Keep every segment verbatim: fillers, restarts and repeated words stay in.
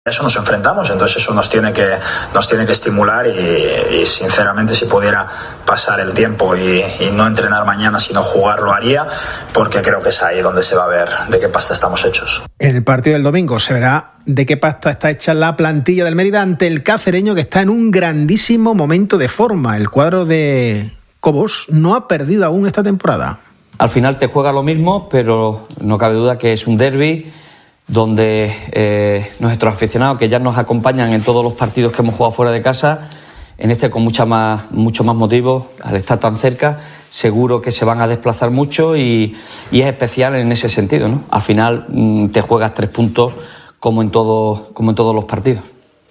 Eso nos enfrentamos, entonces eso nos tiene que nos tiene que estimular y, y sinceramente si pudiera pasar el tiempo y, y no entrenar mañana sino jugar lo haría, porque creo que es ahí donde se va a ver de qué pasta estamos hechos. En el partido del domingo se verá de qué pasta está hecha la plantilla del Mérida ante el cacereño, que está en un grandísimo momento de forma. El cuadro de Cobos no ha perdido aún esta temporada. Al final te juega lo mismo, pero no cabe duda que es un derbi donde eh, nuestros aficionados, que ya nos acompañan en todos los partidos que hemos jugado fuera de casa, en este con mucha más, mucho más motivo, al estar tan cerca, seguro que se van a desplazar mucho y, y es especial en ese sentido, ¿no? Al final mmm, te juegas tres puntos como en, todo, como en todos los partidos.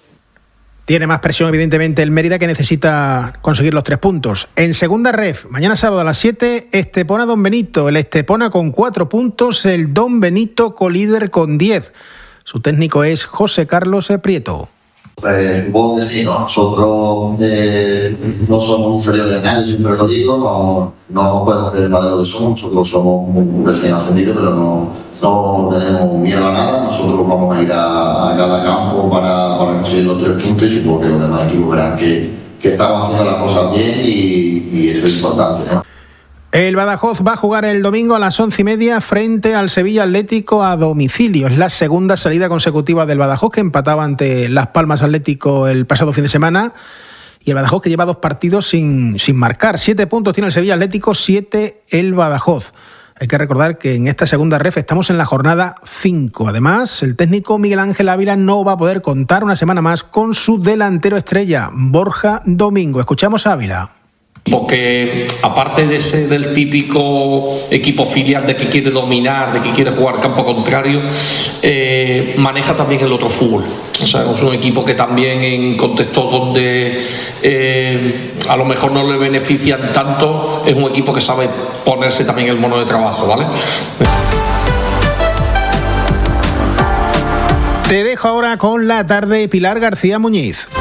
Tiene más presión, evidentemente, el Mérida, que necesita conseguir los tres puntos. En segunda ref, mañana sábado a las siete, Estepona Don Benito. El Estepona con cuatro puntos, el Don Benito colíder con diez. Su técnico es José Carlos Prieto. Pues supongo que sí, ¿no? Nosotros eh, no somos inferiores a nadie, siempre lo digo, no, no podemos creer más de lo que somos. Nosotros somos un recién ascendido, pero no... No tenemos miedo a nada, nosotros vamos a ir a, a cada campo para, para conseguir los tres puntos y supongo que los demás equipos verán que, que estamos haciendo las cosas bien y, y eso es importante, ¿no? El Badajoz va a jugar el domingo a las once y media frente al Sevilla Atlético a domicilio. Es la segunda salida consecutiva del Badajoz, que empataba ante Las Palmas Atlético el pasado fin de semana. Y el Badajoz, que lleva dos partidos sin, sin marcar. Siete puntos tiene el Sevilla Atlético, siete el Badajoz. Hay que recordar que en esta segunda ref estamos en la jornada cinco. Además, el técnico Miguel Ángel Ávila no va a poder contar una semana más con su delantero estrella, Borja Domingo. Escuchamos a Ávila. Porque aparte de ser del típico equipo filial de que quiere dominar, de que quiere jugar campo contrario, eh, maneja también el otro fútbol. O sea, es un equipo que también en contextos donde eh, a lo mejor no le benefician tanto, es un equipo que sabe ponerse también el mono de trabajo, ¿vale? Te dejo ahora con la tarde, Pilar García Muñiz.